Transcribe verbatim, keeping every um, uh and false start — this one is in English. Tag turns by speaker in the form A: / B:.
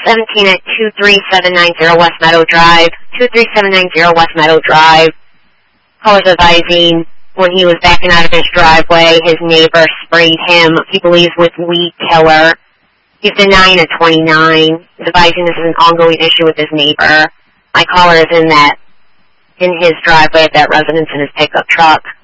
A: seventeen at two three seven nine zero West Meadow Drive. two three seven nine zero West Meadow Drive. Caller's advising when he was backing out of his driveway, his neighbor sprayed him, he believes, with weed killer. He's denying a twenty-nine. He's advising this is an ongoing issue with his neighbor. My caller is in that, in his driveway at that residence in his pickup truck.